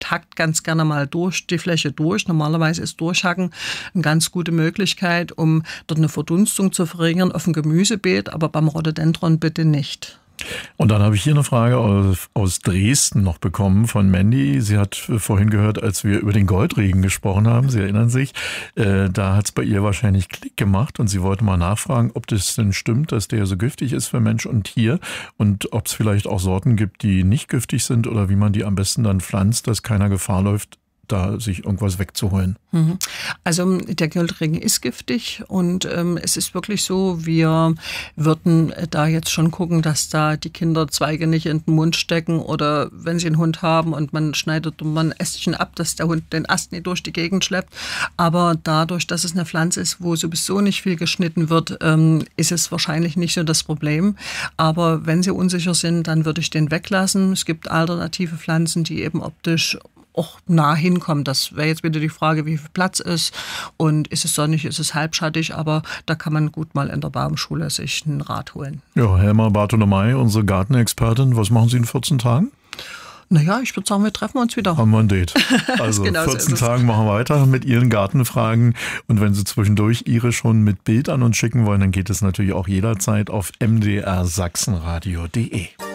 hackt ganz gerne mal durch die Fläche durch. Normalerweise ist Durchhacken eine ganz gute Möglichkeit, um dort eine Verdunstung zu verringern auf dem Gemüsebeet, aber beim Rhododendron bitte nicht. Und dann habe ich hier eine Frage aus Dresden noch bekommen von Mandy. Sie hat vorhin gehört, als wir über den Goldregen gesprochen haben, Sie erinnern sich, da hat es bei ihr wahrscheinlich Klick gemacht und sie wollte mal nachfragen, ob das denn stimmt, dass der so giftig ist für Mensch und Tier und ob es vielleicht auch Sorten gibt, die nicht giftig sind oder wie man die am besten dann pflanzt, dass keiner Gefahr läuft, da sich irgendwas wegzuholen. Also der Goldregen ist giftig und es ist wirklich so, wir würden da jetzt schon gucken, dass da die Kinder Zweige nicht in den Mund stecken oder wenn sie einen Hund haben und man schneidet mal ein Ästchen ab, dass der Hund den Ast nicht durch die Gegend schleppt. Aber dadurch, dass es eine Pflanze ist, wo sowieso nicht viel geschnitten wird, ist es wahrscheinlich nicht so das Problem. Aber wenn sie unsicher sind, dann würde ich den weglassen. Es gibt alternative Pflanzen, die eben optisch auch nah hinkommen. Das wäre jetzt wieder die Frage, wie viel Platz ist und ist es sonnig, ist es halbschattig, aber da kann man gut mal in der Baumschule sich einen Rat holen. Ja, Helma Bartolomei, unsere Gartenexpertin, was machen Sie in 14 Tagen? Naja, ich würde sagen, wir treffen uns wieder. Haben wir ein Date. Also genau 14 Tagen machen wir weiter mit Ihren Gartenfragen und wenn Sie zwischendurch Ihre schon mit Bild an uns schicken wollen, dann geht es natürlich auch jederzeit auf mdrsachsenradio.de.